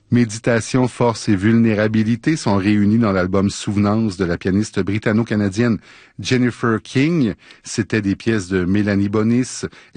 Méditation, force et vulnérabilité sont réunis dans l'album Souvenance de la pianiste britanno-canadienne Jennifer King. C'était des pièces de Mélanie Bonis,